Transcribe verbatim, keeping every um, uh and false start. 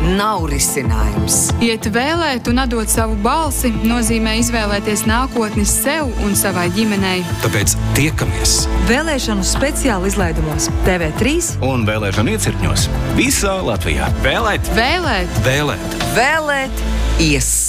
nav risinājums. Iet vēlēt un atdot savu balsi nozīmē izvēlēties nākotni sev un savai ģimenei. Tāpēc tiekamies Vēlēšanu speciāli izlaidumos T V trīs un vēlēšanu iecirkņos visā Latvijā. Vēlēt! Vēlēt! Vēlēt! Vēlēt ies!